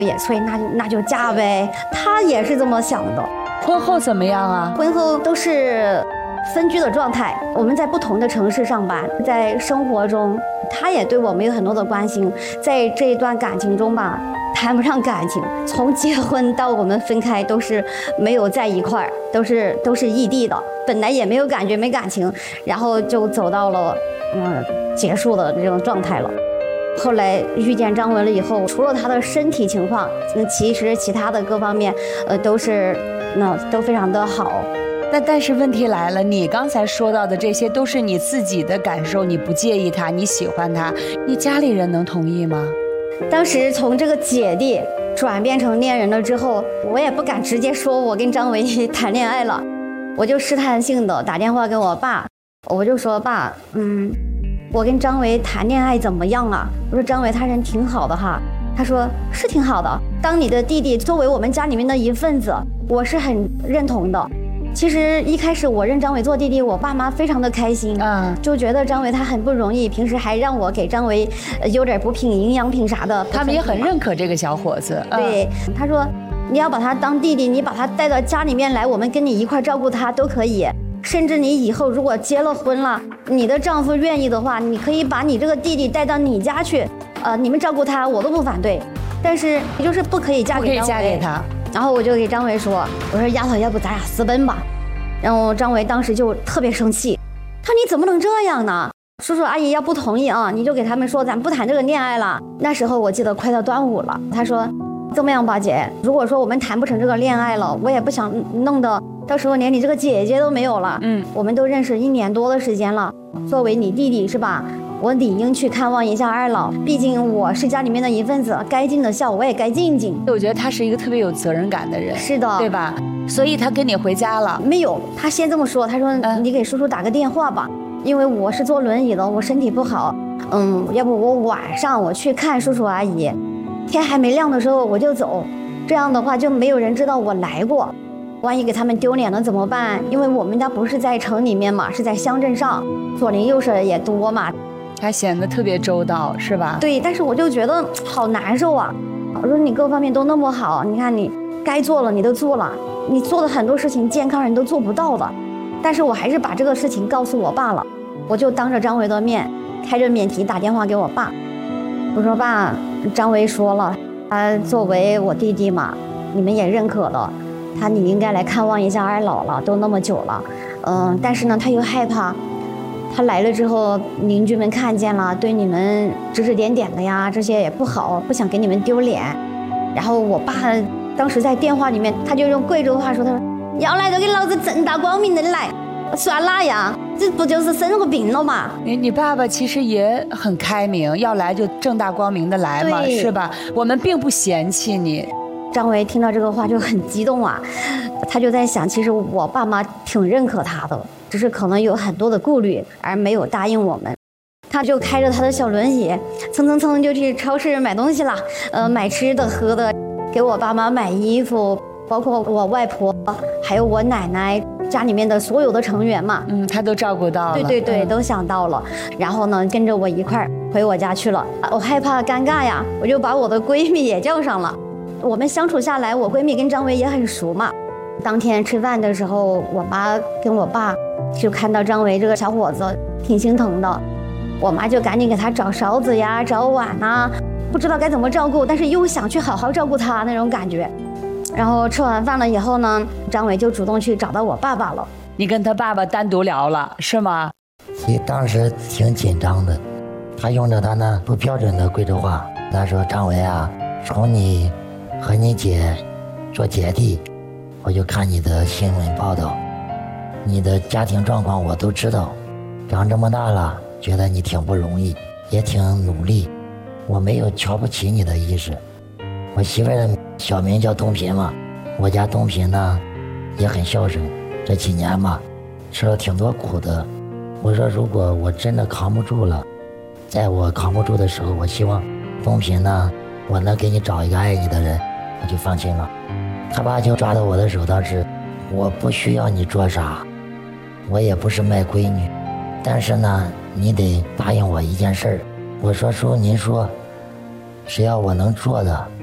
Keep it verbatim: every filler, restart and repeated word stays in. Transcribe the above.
也催，那那就嫁呗。他也是这么想的。 婚后怎么样啊？ 婚后都是分居的状态，我们在不同的城市上班，在生活中他也对我们有很多的关心，在这一段感情中吧，谈不上感情，从结婚到我们分开都是没有在一块儿，都是都是异地的，本来也没有感觉没感情，然后就走到了嗯结束的这种状态了。后来遇见张文了以后，除了他的身体情况，其实其他的各方面呃都是那都非常的好。 那但是问题来了，你刚才说到的这些都是你自己的感受，你不介意他，你喜欢他，你家里人能同意吗？ 当时从这个姐弟转变成恋人了之后，我也不敢直接说我跟张维谈恋爱了，我就试探性的打电话给我爸，我就说爸，嗯，我跟张维谈恋爱怎么样啊？我说张维他人挺好的哈，他说是挺好的，当你的弟弟作为我们家里面的一份子，我是很认同的。其实一开始我认张伟做弟弟，我爸妈非常的开心，嗯，就觉得张伟他很不容易，平时还让我给张伟有点补品、营养品啥的。 他们也很认可这个小伙子。 对，嗯、他说你要把他当弟弟，你把他带到家里面来，我们跟你一块照顾他都可以。甚至你以后如果结了婚了，你的丈夫愿意的话，你可以把你这个弟弟带到你家去，呃，你们照顾他，我都不反对。但是你就是不可以嫁给张伟，不可以嫁给他。然后我就给张维说，我说丫头，要不咱俩私奔吧。然后张维当时就特别生气，他说你怎么能这样呢？叔叔阿姨要不同意啊，你就给他们说咱不谈这个恋爱了。那时候我记得快到端午了，他说这么样吧姐，如果说我们谈不成这个恋爱了，我也不想弄得到时候连你这个姐姐都没有了。嗯，我们都认识一年多的时间了，作为你弟弟是吧，我理应去看望一下二老，毕竟我是家里面的一份子，该尽的孝我也该尽尽。 我觉得他是一个特别有责任感的人。 是的， 对吧？所以他跟你回家了没有？他先这么说，他说、嗯、你给叔叔打个电话吧，因为我是坐轮椅的，我身体不好，嗯，要不我晚上我去看叔叔阿姨，天还没亮的时候我就走，这样的话就没有人知道我来过，万一给他们丢脸了怎么办？因为我们家不是在城里面嘛，是在乡镇上，左邻右舍也多嘛。 他显得特别周到，是吧？ 对，但是我就觉得好难受啊。我说你各方面都那么好，你看你该做了你都做了，你做的很多事情健康人都做不到的，但是我还是把这个事情告诉我爸了。我就当着张维的面开着免提打电话给我爸，我说爸，张维说了，他作为我弟弟嘛，你们也认可了，他你应该来看望一下二老了，都那么久了，嗯，但是呢他又害怕他来了之后邻居们看见了对你们指指点点的呀，这些也不好，不想给你们丢脸。然后我爸当时在电话里面他就用贵州话说，他说要来就给老子正大光明的来，算哪样？这不就是生个病了吗？ 你你爸爸其实也很开明，要来就正大光明的来嘛，是吧？我们并不嫌弃你。 张维听到这个话就很激动啊，他就在想，其实我爸妈挺认可他的，只是可能有很多的顾虑而没有答应我们。他就开着他的小轮椅蹭蹭蹭就去超市买东西了，呃，买吃的喝的，给我爸妈买衣服，包括我外婆还有我奶奶家里面的所有的成员嘛， 嗯，他都照顾到了， 对对对、嗯、都想到了。然后呢跟着我一块儿回我家去了，我害怕尴尬呀，我就把我的闺蜜也叫上了。我们相处下来，我闺蜜跟张维也很熟嘛。当天吃饭的时候，我妈跟我爸就看到张维这个小伙子挺心疼的，我妈就赶紧给他找勺子呀找碗啊，不知道该怎么照顾，但是又想去好好照顾他那种感觉。然后吃完饭了以后呢，张伟就主动去找到我爸爸了。 你跟他爸爸单独聊了是吗？ 你当时挺紧张的，他用着他那不标准的贵州话，他说张伟啊，从你和你姐做姐弟，我就看你的新闻报道，你的家庭状况我都知道，长这么大了觉得你挺不容易，也挺努力，我没有瞧不起你的意思。我媳妇儿的小名叫东平嘛，我家东平呢也很孝顺，这几年嘛吃了挺多苦的。我说如果我真的扛不住了，在我扛不住的时候，我希望东平呢我能给你找一个爱你的人，我就放心了。他爸就抓到我的手，当时我不需要你做啥，我也不是卖闺女，但是呢你得答应我一件事儿。我说叔您说只要我能做的